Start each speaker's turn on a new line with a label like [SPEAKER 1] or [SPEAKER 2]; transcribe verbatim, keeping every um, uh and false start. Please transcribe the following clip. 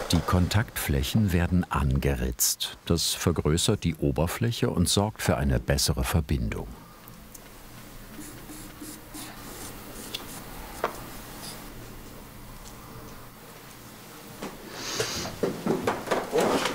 [SPEAKER 1] Die Kontaktflächen werden angeritzt. Das vergrößert die Oberfläche und sorgt für eine bessere Verbindung.